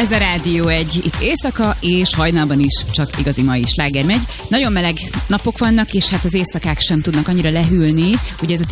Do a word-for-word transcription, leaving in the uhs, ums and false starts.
Ez a Rádió egy, itt éjszaka és hajnalban is csak igazi mai sláger megy. Nagyon meleg napok vannak, és hát az éjszakák sem tudnak annyira lehűlni. Ugye ez a